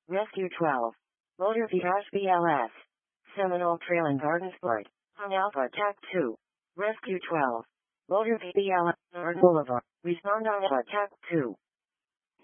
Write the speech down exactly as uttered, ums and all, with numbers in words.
Rescue twelve. Motor V B L S. Seminole Trail and Garden Sport. On Alpha Attack two. Rescue twelve. Motor V B L S. North Boulevard. Respond on Alpha Attack two.